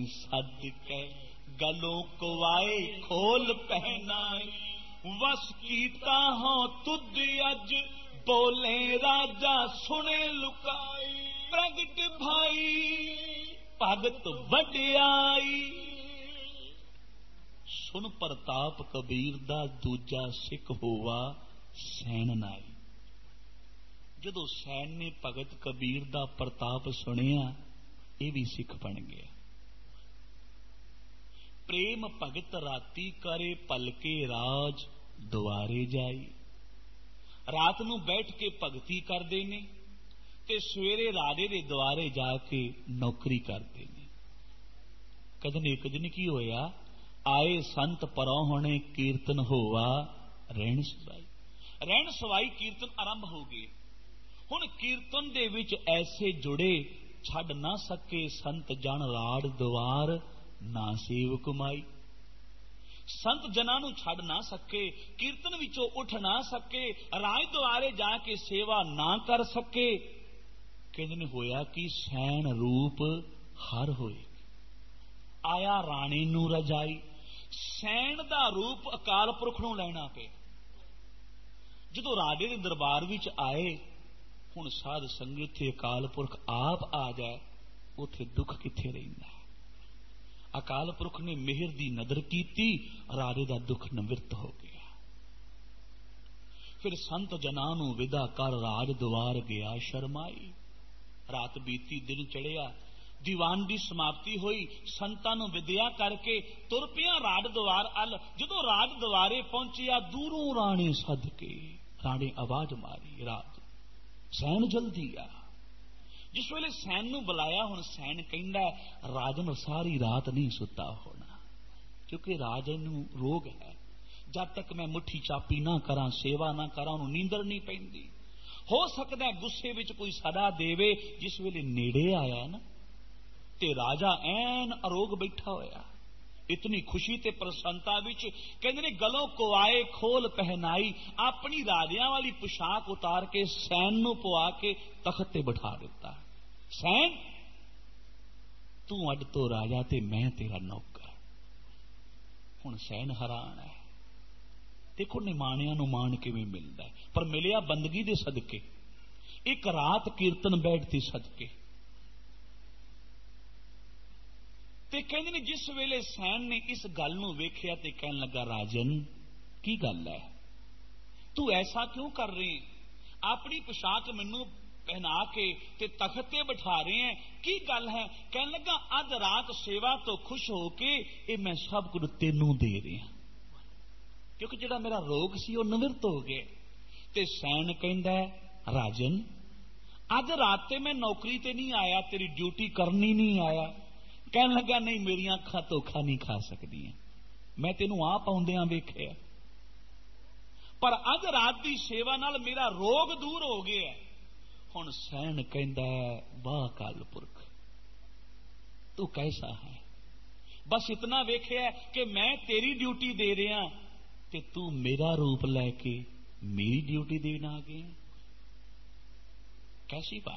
सद के गलों कुवाए खोल पहनाए वस कीता हो तुद अज बोले राजा सुने लुकाए प्रगट भाई भगत वड्याई सुन प्रताप कबीर दा दूजा सिख होवा सैन नाई। जदों सैन ने भगत कबीर दा प्रताप सुनिया ये भी सिख बन गया। प्रेम भगत राती करे पलके राज दुआरे जाई। रात नूं बैठ के भगती करते ने ते सवेरे राजे दे द्वारे जाके नौकरी करते ने। कदन एक दिन की होया आए संत परौहणे कीर्तन होवा रहन सवाई। रहन सवाई कीर्तन आरंभ हो गए। हुण कीर्तन दे विच ऐसे जुड़े छड़ ना सके संत जन राड़ द्वार ना सेवक माई। संत जना नूं छड़ ना सके कीर्तन विचों उठ ना सके राज द्वारे जाके सेवा ना कर सके। कहंदे होया कि सैन रूप हर होए आया राणी नूं रजाई। सैन दा रूप अकाल पुरख नूं लैना पे। जदों राजे दे दरबार विच आए हुण साध संगत उत्थे अकाल पुरख आप आ जाए उत्थे दुख किथे रहिंदा है। अकाल पुरख ने मेहर दी नदर कीती राजे दा दुख निवृत्त हो गया। फिर संत जना नूं विदा कर राज द्वार गया शर्माई। रात बीती दिन चढ़िया दीवान की समाप्ति हुई संतां नूं विद्या करके तुर पिया राज द्वार अल। जदों राज द्वारे पहुंचिया दूरों राणे सद के राणे आवाज मारी राज सैन जल्दी आ। जिस वेले सैन नूं बुलाया हुण सैन कहंदा राजन सारी रात नहीं सुता होना क्योंकि राजे नूं रोग है। जब तक मैं मुट्ठी चापी ना करा सेवा ना करा उन्होंने नींदर नहीं पैंदी। हो सकता है गुस्से विच कोई सदा देवे। जिस वेले नेड़े आया ना ते राजा ऐन अरोग बैठा होया। इतनी खुशी ते प्रसन्नता विच कहंदे ने गलों कुआए खोल पहनाई। अपनी राजियां वाली पोशाक उतार के सैन नूं पवा के तख्त ते बिठा दिता। सैन तू अज तो राजा ते मैं तेरा नौकर। हुण सैन हैरान है। देखो निमाणिया नूं मान किवें मिलदा है पर मिलिया बंदगी दे सदके एक रात कीर्तन बैठती सदके। ते कहंदे ने जिस वेले सैन ने इस गल नूं वेखिया ते कहन लगा राजन की गल है तू ऐसा क्यों कर रहे हैं। अपनी पोशाक मैनू पहना के ते तख्त ते बिठा रहे हैं की गल है। कहन लगा अध रात सेवा तो खुश होके ये मैं सब कुछ तेनू दे रहा क्योंकि जिहड़ा मेरा रोग सी वह निवृत्त हो गया। ते सैन कहंदा राजन अध रात ते मैं नौकरी ते नहीं आया तेरी ड्यूटी करनी नहीं आया। कहन लगा नहीं मेरिया अखां धोखा नहीं खा सकदी मैं तेनू आप आउंदियां वेखिया पर अध रात की सेवा नाल मेरा रोग दूर हो गया। हुण सैन कहंदा वाह अकाल पुरख तू कैसा है। बस इतना वेखिया कि मैं तेरी ड्यूटी दे रहा ते तू मेरा रूप लैके मेरी ड्यूटी देना आ गया। कैसी बात।